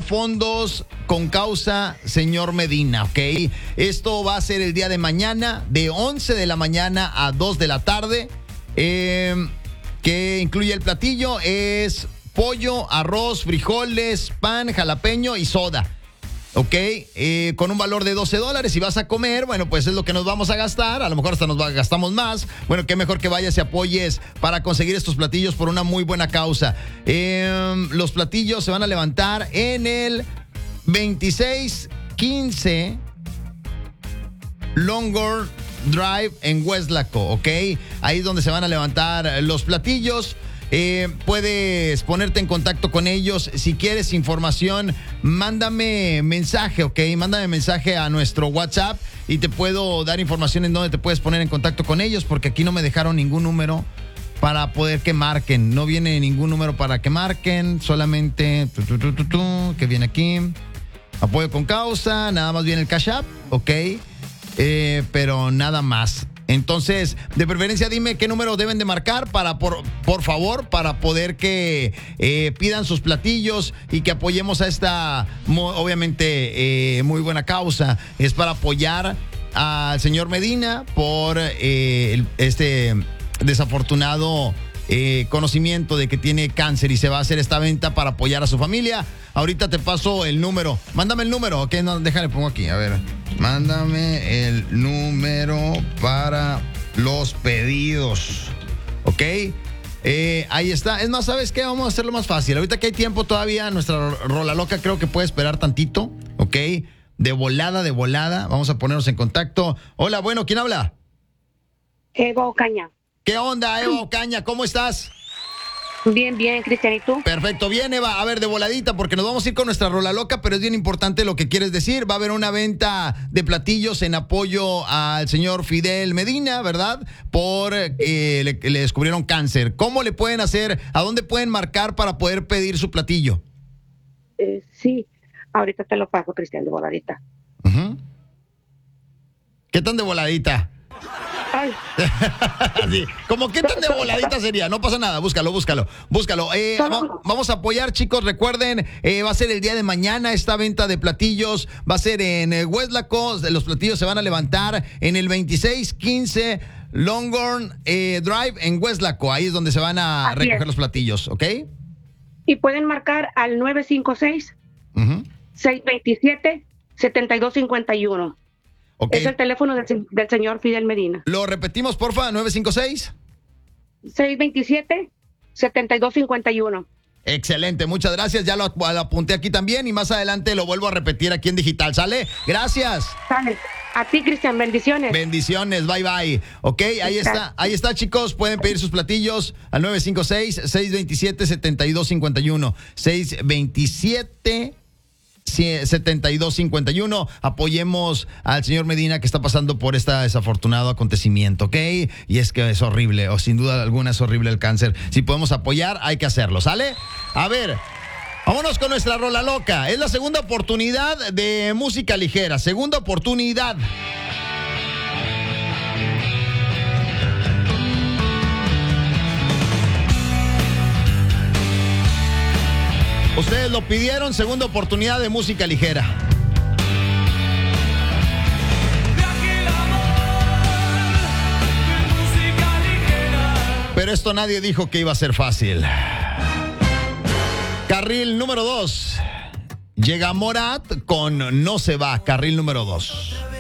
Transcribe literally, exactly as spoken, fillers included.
fondos con causa señor Medina, ¿ok? Esto va a ser el día de mañana, de once de la mañana a dos de la tarde. Eh, que incluye el platillo, es pollo, arroz, frijoles, pan, jalapeño y soda. Ok, eh, con un valor de doce dólares. Si vas a comer, bueno, pues es lo que nos vamos a gastar. A lo mejor hasta nos va, gastamos más. Bueno, qué mejor que vayas y apoyes para conseguir estos platillos por una muy buena causa. Eh, los platillos se van a levantar en el veintiséis quince Longhorn Drive en Weslaco, ok. Ahí es donde se van a levantar los platillos. Eh, puedes ponerte en contacto con ellos. Si quieres información, mándame mensaje, ok. Mándame mensaje a nuestro WhatsApp y te puedo dar información en donde te puedes poner en contacto con ellos, porque aquí no me dejaron ningún número para poder que marquen. No viene ningún número para que marquen, solamente tu, tu, tu, tu, tu, que viene aquí. Apoyo con causa, nada más viene el Cash App, ok. Eh, pero nada más. Entonces, de preferencia, dime qué número deben de marcar para, por, por favor, para poder que eh, pidan sus platillos y que apoyemos a esta, obviamente, eh, muy buena causa. Es para apoyar al señor Medina por eh, el, este desafortunado eh, conocimiento de que tiene cáncer, y se va a hacer esta venta para apoyar a su familia. Ahorita te paso el número. Mándame el número, ok, no, déjale, pongo aquí, a ver. Mándame el número para los pedidos, ok. Eh, ahí está. Es más, ¿sabes qué? Vamos a hacerlo más fácil. Ahorita que hay tiempo todavía, nuestra rola loca creo que puede esperar tantito, ok. De volada, de volada. Vamos a ponernos en contacto. Hola, bueno, ¿quién habla? Eva Ocaña. ¿Qué onda, Eva Ocaña? ¿Cómo estás? Bien, bien, Cristian, ¿y tú? Perfecto, bien, Eva, a ver, de voladita, porque nos vamos a ir con nuestra rola loca, pero es bien importante lo que quieres decir. Va a haber una venta de platillos en apoyo al señor Fidel Medina, ¿verdad? Por, eh, le, le descubrieron cáncer. ¿Cómo le pueden hacer? ¿A dónde pueden marcar para poder pedir su platillo? Eh, sí, ahorita te lo paso, Cristian, de voladita. Uh-huh. ¿Qué tan de voladita? Ay. Sí. ¿Cómo qué tan de voladita sería? No pasa nada, búscalo, búscalo, búscalo. Eh, va, vamos a apoyar, chicos, recuerden, eh, va a ser el día de mañana esta venta de platillos, va a ser en eh, Weslaco. Los platillos se van a levantar en el veintiséis quince Longhorn eh, Drive en Weslaco. Ahí es donde se van a Así recoger es. los platillos, ¿ok? Y pueden marcar al nueve cinco seis, Uh-huh. seis dos siete, siete dos cinco uno. Okay. Es el teléfono del, del señor Fidel Medina. Lo repetimos, porfa, nueve cinco seis. seis dos siete, siete dos cinco uno. Excelente, muchas gracias. Ya lo, lo apunté aquí también y más adelante lo vuelvo a repetir aquí en digital. ¿Sale? Gracias. Sale. A ti, Cristian, bendiciones. Bendiciones, bye bye. Ok, ahí está, ahí está, chicos. Pueden pedir sus platillos al nueve cinco seis, seis dos siete, siete dos cinco uno. seis dos siete, siete dos cinco uno. Apoyemos al señor Medina, que está pasando por este desafortunado acontecimiento, ¿ok? Y es que es horrible, o sin duda alguna es horrible el cáncer. Si podemos apoyar, hay que hacerlo, ¿sale? A ver, vámonos con nuestra rola loca. Es la segunda oportunidad de música ligera. Segunda oportunidad. Ustedes lo pidieron, segunda oportunidad de música ligera. Pero esto nadie dijo que iba a ser fácil. Carril número dos. Llega Morat con No se va. Carril número dos.